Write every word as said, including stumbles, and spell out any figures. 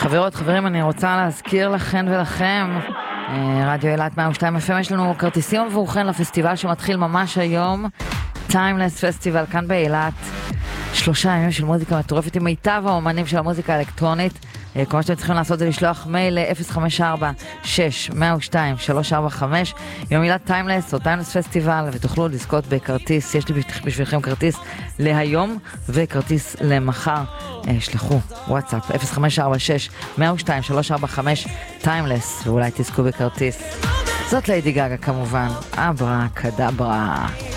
חברות, חברים, אני רוצה להזכיר לכן ולכם, רדיו אילת מאה ושתיים אף אם, יש לנו כרטיסים עבורכן לפסטיבל שמתחיל ממש היום, טיימלס פסטיבל כאן באילת, שלושה ימים של מוזיקה מטורפת עם מיטב האומנים של המוזיקה האלקטרונית. כל מה שאתם צריכים לעשות זה לשלוח מייל ל-אפס חמש ארבע שש מאה ושתיים שלוש ארבע חמש יום מילת טיימלס או טיימלס פסטיבל, ותוכלו לזכות בכרטיס. יש לי בשבילכם כרטיס להיום וכרטיס למחר. שלחו וואטסאפ אפס חמש ארבע שש מאה ושתיים שלוש ארבע חמש טיימלס ואולי תזכו בכרטיס. זאת ליידי גגה כמובן, אברה קדברה.